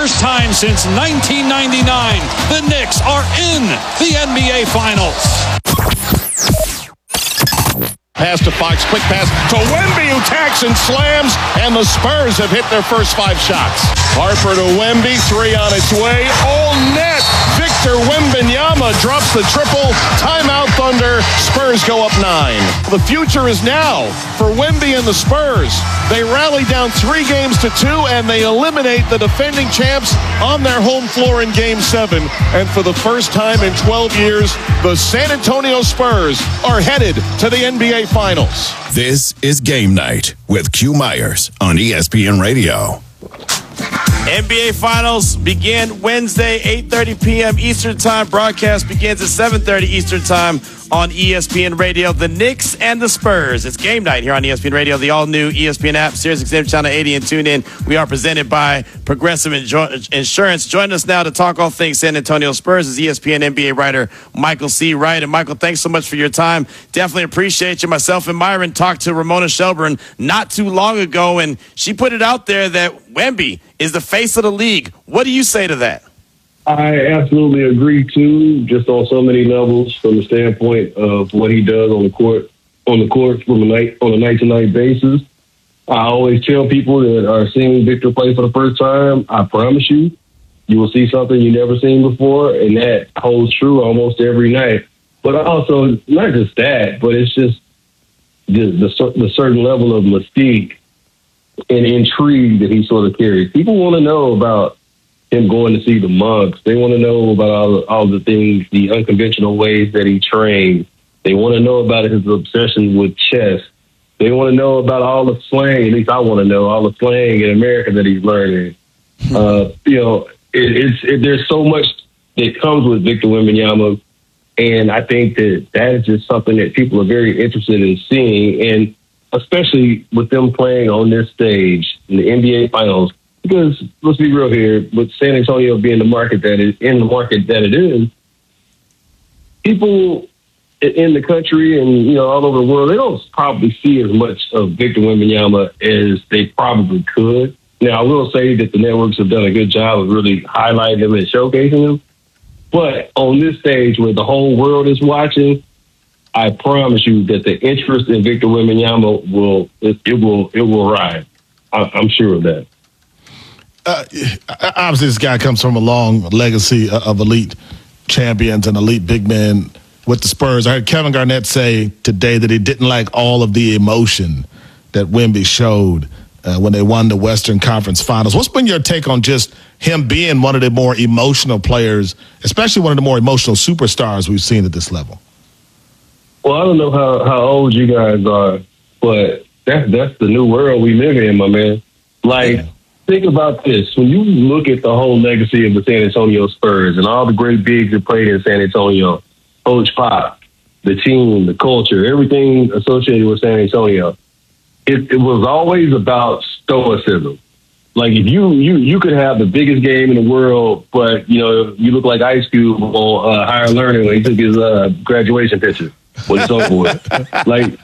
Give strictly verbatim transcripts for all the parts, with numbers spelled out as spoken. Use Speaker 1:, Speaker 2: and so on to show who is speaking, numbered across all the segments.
Speaker 1: first time since nineteen ninety-nine, the Knicks are in the N B A Finals.
Speaker 2: Pass to Fox, quick pass to Wemby, who tacks and slams, and the Spurs have hit their first five shots. Harper to Wemby, three on its way, all net. Victor Wembanyama drops the triple. Timeout, Thunder. Spurs go up nine. The future is now for Wemby and the Spurs. They rally down three games to two, and they eliminate the defending champs on their home floor in Game seven. And for the first time in twelve years, the San Antonio Spurs are headed to the N B A Finals.
Speaker 3: This is Game Night with Q Myers on E S P N Radio.
Speaker 4: N B A Finals begin Wednesday, eight thirty p.m. Eastern Time. Broadcast begins at seven thirty Eastern Time on E S P N Radio. The Knicks and the Spurs. It's Game Night here on E S P N Radio, the all-new E S P N app, Sirius X M Channel eighty, and tune in. We are presented by Progressive Insurance. Join us now to talk all things San Antonio Spurs is E S P N N B A writer Michael C. Wright. And Michael, thanks so much for your time. Definitely appreciate you. Myself and Myron talked to Ramona Shelburne not too long ago, and she put it out there that Wemby is the face of the league. What do you say to that?
Speaker 5: I absolutely agree too, just on so many levels, from the standpoint of what he does on the court, on the court from a night on a night to night basis. I always tell people that are seeing Victor play for the first time, I promise you, you will see something you've never seen before, and that holds true almost every night. But also, not just that, but it's just the the, the certain level of mystique and intrigue that he sort of carries. People want to know about him going to see the monks. They want to know about all, all the things, the unconventional ways that he trains. They want to know about his obsession with chess. They want to know about all the slang, at least I want to know, all the slang in America that he's learning. uh, you know, it, it's it, there's so much that comes with Victor Wembanyama, and I think that that is just something that people are very interested in seeing, and especially with them playing on this stage in the N B A Finals. Because let's be real here, with San Antonio being the market that is in the market that it is, people in the country and you know all over the world, they don't probably see as much of Victor Wembanyama as they probably could. Now, I will say that the networks have done a good job of really highlighting him and showcasing him. But on this stage where the whole world is watching, I promise you that the interest in Victor Wembanyama will it, it will it will rise. I, I'm sure of that.
Speaker 6: Uh, obviously, this guy comes from a long legacy of elite champions and elite big men with the Spurs. I heard Kevin Garnett say today that he didn't like all of the emotion that Wemby showed uh, when they won the Western Conference Finals. What's been your take on just him being one of the more emotional players, especially one of the more emotional superstars we've seen at this level?
Speaker 5: Well, I don't know how, how old you guys are, but that's, that's the new world we live in, my man. Like, yeah. Think about this. When you look at the whole legacy of the San Antonio Spurs and all the great bigs that played in San Antonio, Coach Pop, the team, the culture, everything associated with San Antonio, it, it was always about stoicism. Like if you, you you could have the biggest game in the world, but you know you look like Ice Cube on uh, Higher Learning when he took his uh, graduation picture. When it's over with. Like,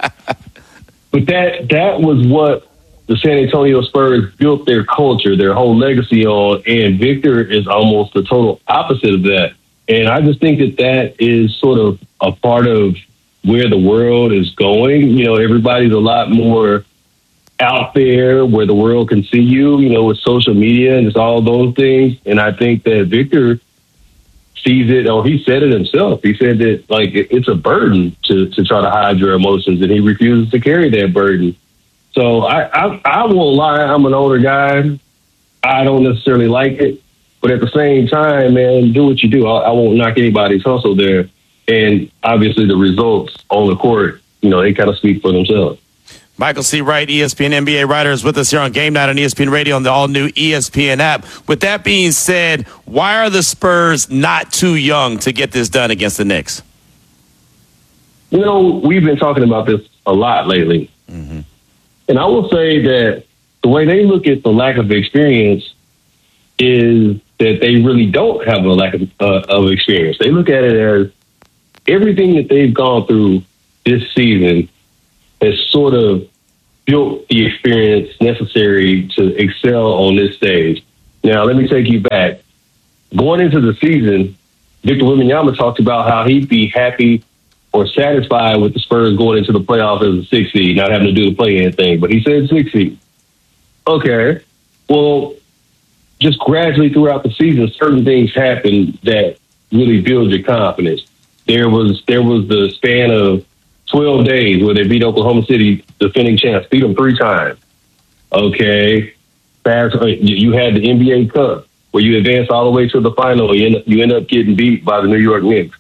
Speaker 5: but that that was what the San Antonio Spurs built their culture, their whole legacy on, and Victor is almost the total opposite of that. And I just think that that is sort of a part of where the world is going. You know, everybody's a lot more out there where the world can see you, you know, with social media and it's all those things. And I think that Victor sees it, or he said it himself. He said that, like, it's a burden to, to try to hide your emotions, and he refuses to carry that burden. So I, I, I won't lie, I'm an older guy. I don't necessarily like it. But at the same time, man, do what you do. I, I won't knock anybody's hustle there. And obviously the results on the court, you know, they kind of speak for themselves.
Speaker 4: Michael C. Wright, E S P N N B A writer, is with us here on Game Night on E S P N Radio and the all-new E S P N app. With that being said, why are the Spurs not too young to get this done against the Knicks?
Speaker 5: You know, we've been talking about this a lot lately. Mm-hmm. And I will say that the way they look at the lack of experience is that they really don't have a lack of, uh, of experience. They look at it as everything that they've gone through this season has sort of built the experience necessary to excel on this stage. Now, let me take you back. Going into the season, Victor Wembanyama talked about how he'd be happy or satisfied with the Spurs going into the playoffs as a six seed, not having to do the play-in thing. But he said six seed. Okay. Well, just gradually throughout the season, certain things happen that really build your confidence. There was there was the span of twelve days where they beat Oklahoma City, defending champs, beat them three times. Okay. Fast, you had the N B A Cup where you advance all the way to the final. You end up, you end up getting beat by the New York Knicks.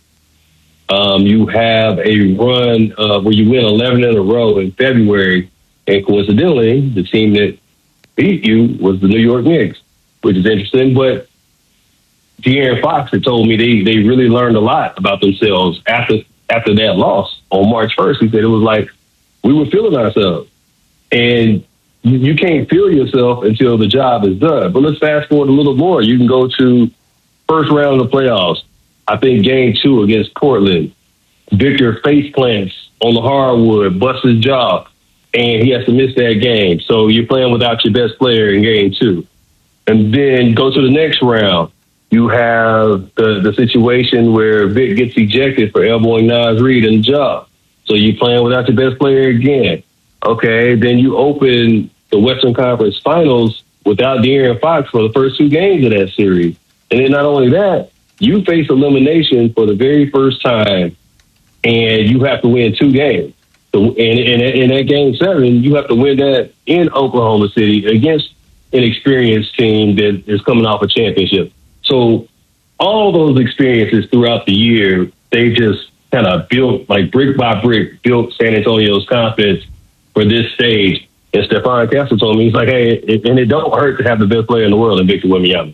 Speaker 5: Um, you have a run uh, where you win eleven in a row in February, and coincidentally, the team that beat you was the New York Knicks, which is interesting. But De'Aaron Fox had told me they, they really learned a lot about themselves after after that loss on March first. He said it was like we were feeling ourselves. And you, you can't feel yourself until the job is done. But let's fast forward a little more. You can go to first round of the playoffs. I think game two against Portland. Victor face plants on the hardwood, busts his jaw, and he has to miss that game. So you're playing without your best player in game two. And then go to the next round. You have the, the situation where Vic gets ejected for elbowing Naz Reid in the jaw. So you're playing without your best player again. Okay, then you open the Western Conference Finals without De'Aaron Fox for the first two games of that series. And then not only that, you face elimination for the very first time, and you have to win two games. So in, in, in that game seven, you have to win that in Oklahoma City against an experienced team that is coming off a championship. So all those experiences throughout the year, they just kind of built, like brick by brick, built San Antonio's confidence for this stage. And Stephon Castle told me, he's like, hey, it, and it don't hurt to have the best player in the world in Victor Wembanyama.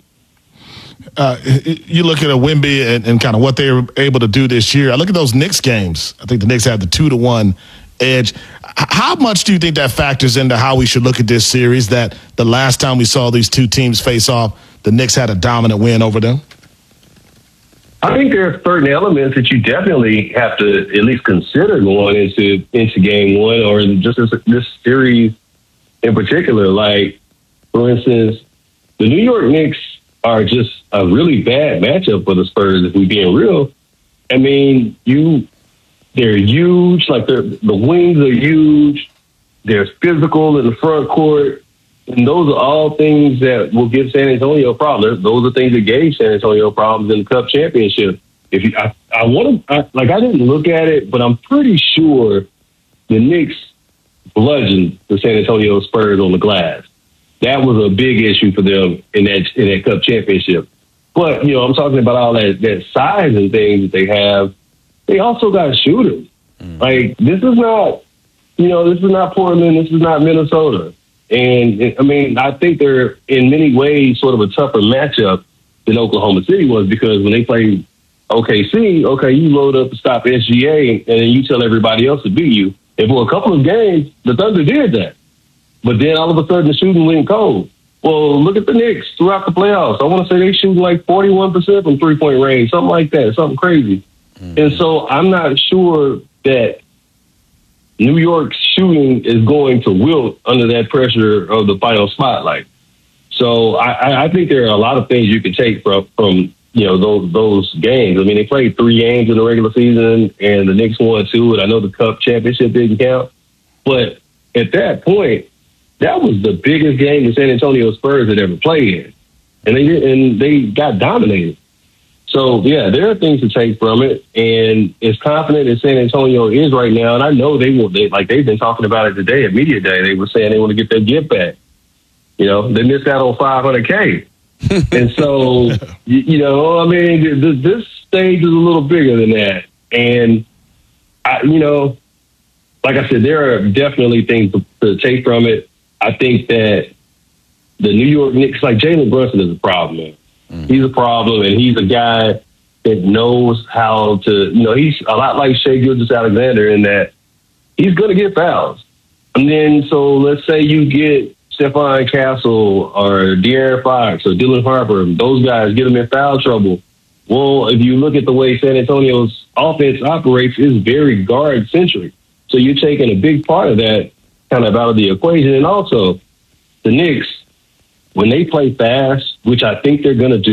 Speaker 6: Uh, you look at a Wemby and, and kind of what they were able to do this year. I look at those Knicks games. I think the Knicks had the two to one edge. How much do you think that factors into how we should look at this series, that the last time we saw these two teams face off, the Knicks had a dominant win over them?
Speaker 5: I think there are certain elements that you definitely have to at least consider going into into game one, or just this, this series in particular. Like, for instance, the New York Knicks are just a really bad matchup for the Spurs, if we're being real. I mean, you they're huge, like they're, the wings are huge, they're physical in the front court, and those are all things that will give San Antonio problems. Those are things that gave San Antonio problems in the Cup championship. If you, I, I want to, like, I didn't look at it, but I'm pretty sure the Knicks bludgeoned the San Antonio Spurs on the glass. That was a big issue for them in that in that Cup championship. But, you know, I'm talking about all that, that size and things that they have. They also got shooters. Mm. Like, this is not, you know, this is not Portland. This is not Minnesota. And, I mean, I think they're in many ways sort of a tougher matchup than Oklahoma City was, because when they played O K C, okay, you load up to stop S G A, and then you tell everybody else to beat you. And for a couple of games, the Thunder did that. But then all of a sudden the shooting went cold. Well, look at the Knicks throughout the playoffs. I want to say they shoot like forty-one percent from three-point range, something like that, something crazy. Mm-hmm. And so I'm not sure that New York's shooting is going to wilt under that pressure of the final spotlight. So I, I think there are a lot of things you can take from, from you know, those those games. I mean, they played three games in the regular season, and the Knicks won two, and I know the Cup championship didn't count. But at that point, that was the biggest game the San Antonio Spurs had ever played in, and they and they got dominated. So yeah, there are things to take from it, and as confident as San Antonio is right now, and I know they will. They like they've been talking about it today at media day. They were saying they want to get their gift back. You know, they missed out on five hundred K, and so you, you know, I mean, this, this stage is a little bigger than that, and I, you know, like I said, there are definitely things to, to take from it. I think that the New York Knicks, like Jalen Brunson, is a problem, man. Mm. He's a problem, and he's a guy that knows how to, you know, he's a lot like Shai Gilgeous-Alexander in that he's going to get fouls. And then, so let's say you get Stephon Castle or De'Aaron Fox or Dylan Harper, those guys get them in foul trouble. Well, if you look at the way San Antonio's offense operates, it's very guard-centric. So you're taking a big part of that kind of out of the equation. And also, the Knicks, when they play fast, which I think they're going to do.